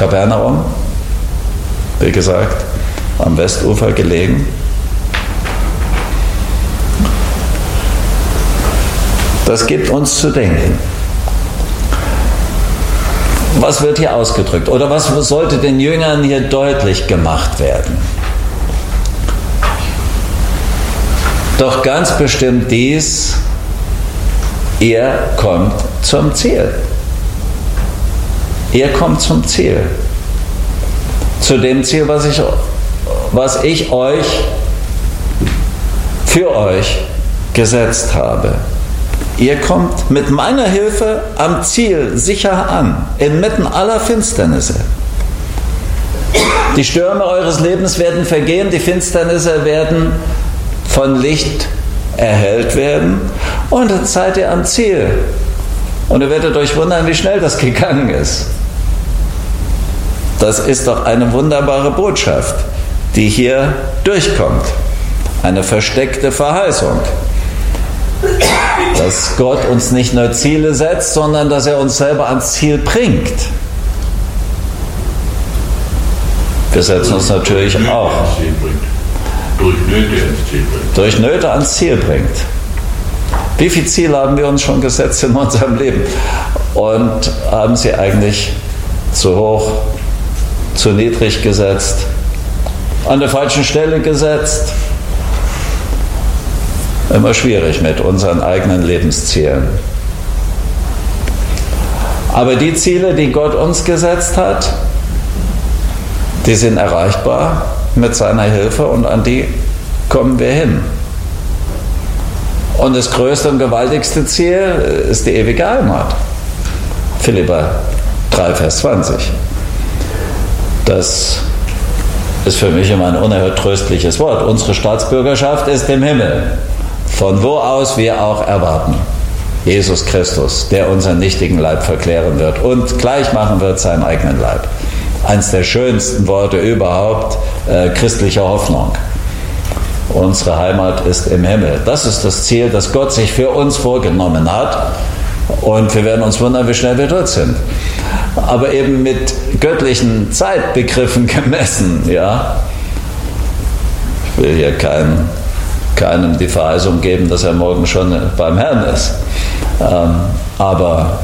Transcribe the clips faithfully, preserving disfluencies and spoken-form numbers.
Kapernaum, wie gesagt, am Westufer gelegen. Das gibt uns zu denken. Was wird hier ausgedrückt? Oder was sollte den Jüngern hier deutlich gemacht werden? Doch ganz bestimmt dies: Er kommt zum Ziel. Er kommt zum Ziel. Zu dem Ziel, was ich, was ich euch, für euch gesetzt habe. Ihr kommt mit meiner Hilfe am Ziel sicher an, inmitten aller Finsternisse. Die Stürme eures Lebens werden vergehen, die Finsternisse werden von Licht erhellt werden, und dann seid ihr am Ziel. Und ihr werdet euch wundern, wie schnell das gegangen ist. Das ist doch eine wunderbare Botschaft, die hier durchkommt. Eine versteckte Verheißung. Dass Gott uns nicht nur Ziele setzt, sondern dass er uns selber ans Ziel bringt. Wir setzen uns natürlich auch durch Nöte ans Ziel bringt. Durch Nöte ans Ziel bringt. Wie viele Ziele haben wir uns schon gesetzt in unserem Leben und haben sie eigentlich zu hoch, zu niedrig gesetzt, an der falschen Stelle gesetzt? Immer schwierig mit unseren eigenen Lebenszielen. Aber die Ziele, die Gott uns gesetzt hat, die sind erreichbar mit seiner Hilfe, und an die kommen wir hin. Und das größte und gewaltigste Ziel ist die ewige Heimat. Philipper drei, Vers zwanzig. Das ist für mich immer ein unerhört tröstliches Wort. Unsere Staatsbürgerschaft ist im Himmel, von wo aus wir auch erwarten. Jesus Christus, der unseren nichtigen Leib verklären wird und gleich machen wird seinen eigenen Leib. Eins der schönsten Worte überhaupt äh, christlicher Hoffnung. Unsere Heimat ist im Himmel. Das ist das Ziel, das Gott sich für uns vorgenommen hat. Und wir werden uns wundern, wie schnell wir dort sind. Aber eben mit göttlichen Zeitbegriffen gemessen. Ja? Ich will hier kein, keinem die Verheißung geben, dass er morgen schon beim Herrn ist. Ähm, aber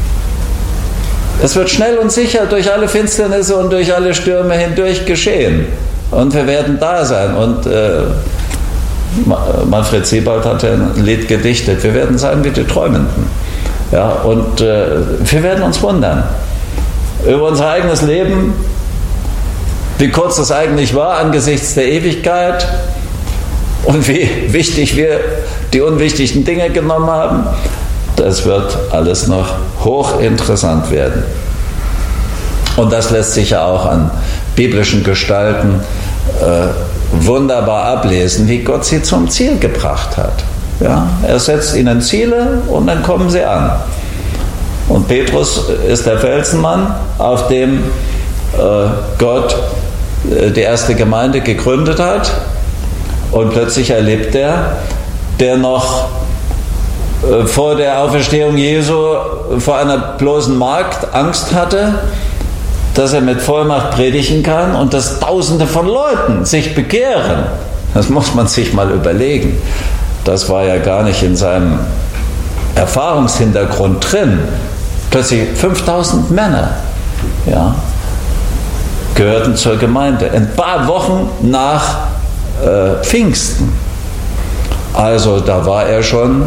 es wird schnell und sicher durch alle Finsternisse und durch alle Stürme hindurch geschehen. Und wir werden da sein. Und äh, Manfred Siebald hat ja ein Lied gedichtet. Wir werden sein wie die Träumenden. Ja, und äh, wir werden uns wundern über unser eigenes Leben, wie kurz das eigentlich war angesichts der Ewigkeit und wie wichtig wir die unwichtigen Dinge genommen haben. Das wird alles noch hochinteressant werden. Und das lässt sich ja auch an biblischen Gestalten äh, wunderbar ablesen, wie Gott sie zum Ziel gebracht hat. Ja, er setzt ihnen Ziele und dann kommen sie an. Und Petrus ist der Felsenmann, auf dem äh, Gott äh, die erste Gemeinde gegründet hat. Und plötzlich erlebt er, der noch äh, vor der Auferstehung Jesu vor einer bloßen Magd Angst hatte, dass er mit Vollmacht predigen kann und dass Tausende von Leuten sich bekehren. Das muss man sich mal überlegen. Das war ja gar nicht in seinem Erfahrungshintergrund drin. Plötzlich fünftausend Männer, ja, gehörten zur Gemeinde. Ein paar Wochen nach äh, Pfingsten. Also da war er schon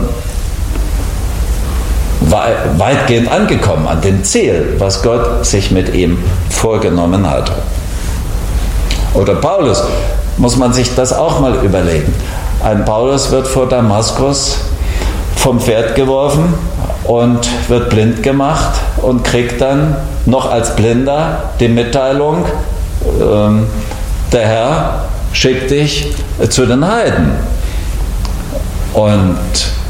weitgehend angekommen an dem Ziel, was Gott sich mit ihm vorgenommen hatte. Oder Paulus, muss man sich das auch mal überlegen. Ein Paulus wird vor Damaskus vom Pferd geworfen und wird blind gemacht und kriegt dann noch als Blinder die Mitteilung, ähm, der Herr schickt dich zu den Heiden. Und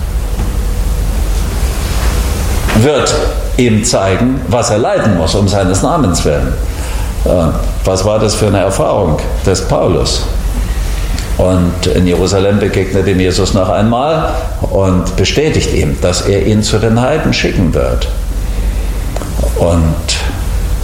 wird ihm zeigen, was er leiden muss, um seines Namens willen. Äh, was war das für eine Erfahrung des Paulus? Und in Jerusalem begegnet ihm Jesus noch einmal und bestätigt ihm, dass er ihn zu den Heiden schicken wird. Und